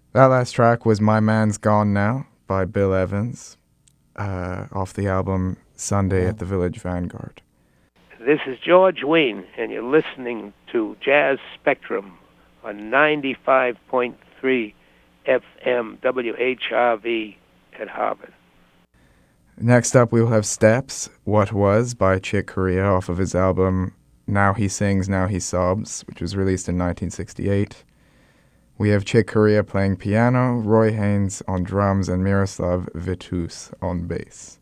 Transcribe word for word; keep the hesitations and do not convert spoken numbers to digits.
That last track was My Man's Gone Now by Bill Evans, uh, off the album Sunday at the Village Vanguard. This is George Wein, and you're listening to Jazz Spectrum on ninety-five point three F M W H R V at Harvard. Next up, we'll have Steps, What Was by Chick Corea off of his album Now He Sings, Now He Sobs, which was released in nineteen sixty-eight. We have Chick Corea playing piano, Roy Haynes on drums, and Miroslav Vitus on bass.